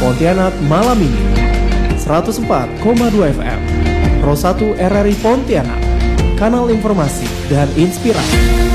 Pontianak malam ini 104,2 FM Pro 1 RRI Pontianak, kanal informasi dan inspirasi.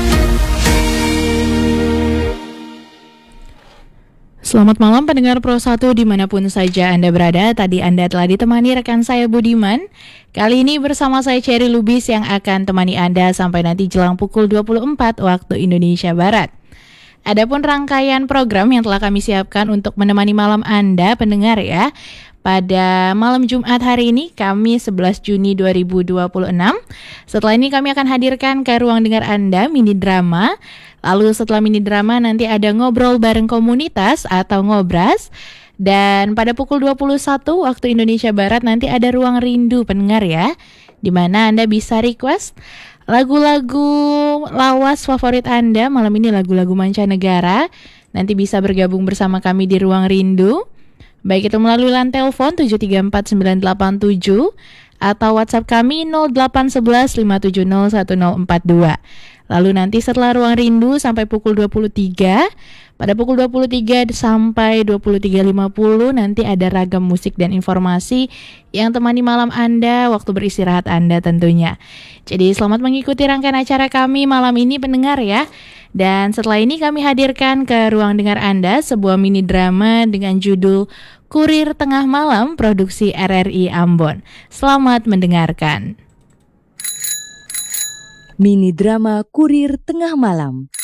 Selamat malam pendengar Pro 1 dimanapun saja Anda berada. Tadi Anda telah ditemani rekan saya Budiman. Kali ini bersama saya Cherry Lubis yang akan temani Anda sampai nanti jelang pukul 24 waktu Indonesia Barat. Adapun rangkaian program yang telah kami siapkan untuk menemani malam Anda pendengar ya. Pada malam Jumat hari ini, Kamis 11 Juni 2026. Setelah ini kami akan hadirkan ke ruang dengar Anda mini drama. Lalu setelah mini drama nanti ada ngobrol bareng komunitas atau ngobras. Dan pada pukul 21 waktu Indonesia Barat nanti ada ruang rindu pendengar ya. Di mana Anda bisa request lagu-lagu lawas favorit Anda. Malam ini lagu-lagu mancanegara. Nanti bisa bergabung bersama kami di ruang rindu. Baik itu melalui line telepon 734-987 atau WhatsApp kami 0811-570-1042. Lalu nanti setelah ruang rindu sampai pukul 23, pada pukul 23 sampai 23.50 nanti ada ragam musik dan informasi yang temani malam Anda, waktu beristirahat Anda tentunya. Jadi selamat mengikuti rangkaian acara kami malam ini pendengar ya. Dan setelah ini kami hadirkan ke ruang dengar Anda sebuah mini drama dengan judul Kurir Tengah Malam produksi RRI Ambon. Selamat mendengarkan. Mini drama Kurir Tengah Malam.